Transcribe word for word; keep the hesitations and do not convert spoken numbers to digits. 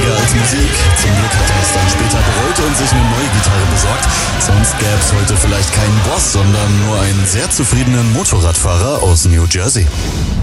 wichtiger als Musik. Zum Glück hat er es dann später bereut und sich eine neue Gitarre besorgt. Sonst gäbe es heute vielleicht keinen Boss, sondern nur einen sehr zufriedenen Motorradfahrer aus New Jersey.